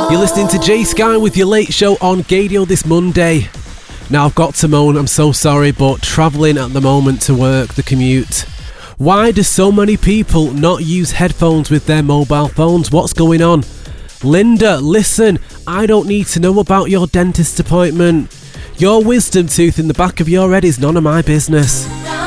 You're listening to Jay Sky with your late show on Gadio this Monday. Now I've got to moan, I'm so sorry, but travelling at the moment to work, the commute. Why do so many people not use headphones with their mobile phones? What's going on? Linda, listen, I don't need to know about your dentist appointment. Your wisdom tooth in the back of your head is none of my business.